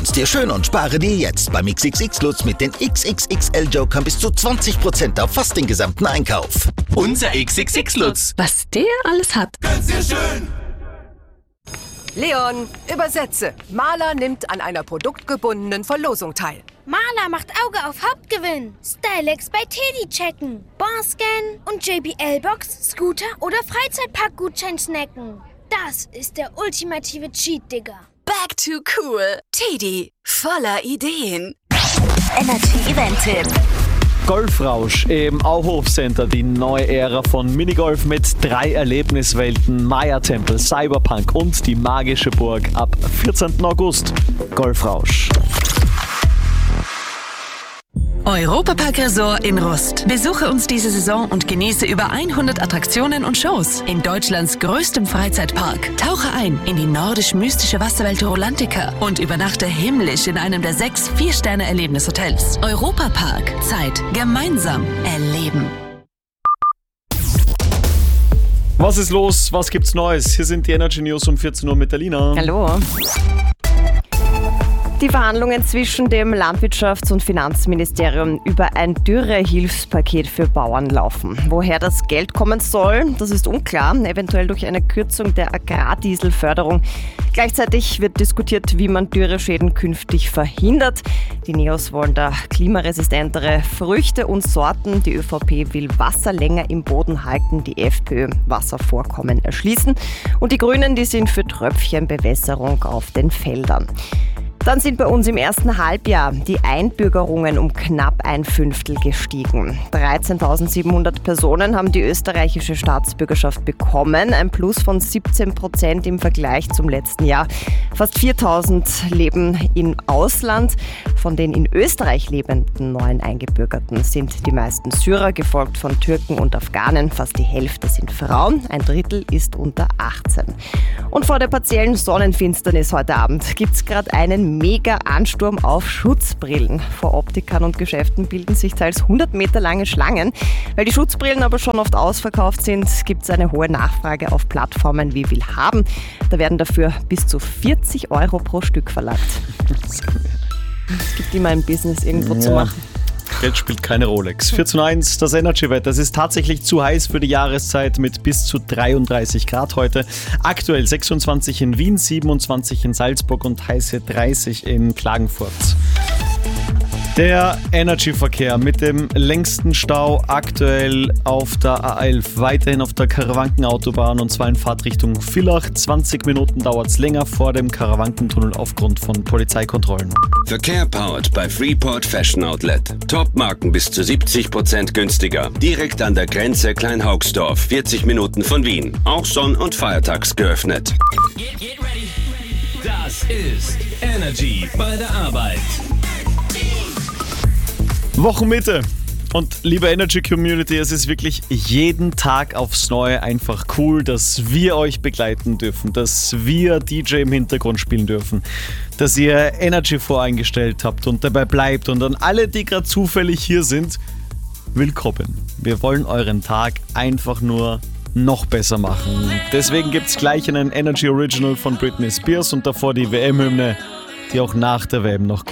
Gönn's dir schön und spare dir jetzt beim XXX Lutz mit den XXXL Jokern bis zu 20% auf fast den gesamten Einkauf. Unser XXX Lutz. Was der alles hat. Gönn's dir schön. Leon, übersetze. Maler nimmt an einer produktgebundenen Verlosung teil. Maler macht Auge auf Hauptgewinn. Stylex bei Teddy checken. Barscan und JBL-Box, Scooter oder Freizeitpark-Gutschein snacken. Das ist der ultimative Cheat, Digga. Back to cool. Teddy, voller Ideen. Energy Event-Tipp. Golfrausch im Auhof-Center, die neue Ära von Minigolf mit 3 Erlebniswelten, Maya-Tempel, Cyberpunk und die magische Burg ab 14. August. Golfrausch. Europapark Resort in Rust. Besuche uns diese Saison und genieße über 100 Attraktionen und Shows in Deutschlands größtem Freizeitpark. Tauche ein in die nordisch-mystische Wasserwelt Rolantica und übernachte himmlisch in einem der 6 4-Sterne-Erlebnishotels. Europapark. Zeit gemeinsam erleben. Was ist los? Was gibt's Neues? Hier sind die Energy News um 14 Uhr mit der Lina. Hallo. Die Verhandlungen zwischen dem Landwirtschafts- und Finanzministerium über ein Dürrehilfspaket für Bauern laufen. Woher das Geld kommen soll, das ist unklar, eventuell durch eine Kürzung der Agrardieselförderung. Gleichzeitig wird diskutiert, wie man Dürreschäden künftig verhindert. Die Neos wollen da klimaresistentere Früchte und Sorten. Die ÖVP will Wasser länger im Boden halten, die FPÖ Wasservorkommen erschließen. Und die Grünen, die sind für Tröpfchenbewässerung auf den Feldern. Dann sind bei uns im ersten Halbjahr die Einbürgerungen um knapp 1/5 gestiegen. 13.700 Personen haben die österreichische Staatsbürgerschaft bekommen, ein Plus von 17% im Vergleich zum letzten Jahr. Fast 4.000 leben im Ausland. Von den in Österreich lebenden neuen Eingebürgerten sind die meisten Syrer, gefolgt von Türken und Afghanen. Fast die Hälfte sind Frauen, ein Drittel ist unter 18. Und vor der partiellen Sonnenfinsternis heute Abend gibt es gerade einen Mega-Ansturm auf Schutzbrillen. Vor Optikern und Geschäften bilden sich teils 100 Meter lange Schlangen. Weil die Schutzbrillen aber schon oft ausverkauft sind, gibt es eine hohe Nachfrage auf Plattformen wie Willhaben. Da werden dafür bis zu 40 € pro Stück verlangt. Es gibt immer ein Business irgendwo zu machen. Geld spielt keine Rolex. 4:1, das Energy-Wetter. Es ist tatsächlich zu heiß für die Jahreszeit mit bis zu 33 Grad heute. Aktuell 26 in Wien, 27 in Salzburg und heiße 30 in Klagenfurt. Der Energy-Verkehr mit dem längsten Stau aktuell auf der A11, weiterhin auf der Karawankenautobahn und zwar in Fahrtrichtung Villach. 20 Minuten dauert es länger vor dem Karawankentunnel aufgrund von Polizeikontrollen. Verkehr powered bei Freeport Fashion Outlet. Top-Marken bis zu 70% günstiger. Direkt an der Grenze Kleinhaugsdorf, 40 Minuten von Wien. Auch sonn- und feiertags geöffnet. Get ready. Das ist Energy bei der Arbeit. Wochenmitte. Und liebe Energy Community, es ist wirklich jeden Tag aufs Neue einfach cool, dass wir euch begleiten dürfen, dass wir DJ im Hintergrund spielen dürfen, dass ihr Energy voreingestellt habt und dabei bleibt. Und an alle, die gerade zufällig hier sind, willkommen. Wir wollen euren Tag einfach nur noch besser machen. Deswegen gibt es gleich einen Energy Original von Britney Spears und davor die WM-Hymne, die auch nach der WM noch kommt.